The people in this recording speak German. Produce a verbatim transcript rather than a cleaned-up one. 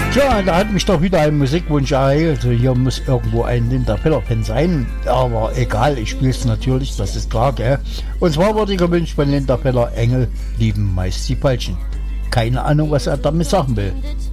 Tja, da hat mich doch wieder ein Musikwunsch ereilt. Also hier muss irgendwo ein Linda Feller-Fan sein. Aber egal, ich spiele es natürlich, das ist klar, gell? Und zwar wurde gewünscht von Linda Feller, Engel lieben meist die Falschen. Keine Ahnung, was er damit sagen will.